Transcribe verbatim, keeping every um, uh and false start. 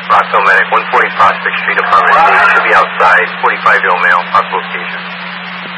Rockville Medic, one forty Prospect Street, apartment D, should be outside, forty-five-year-old male, possible seizure.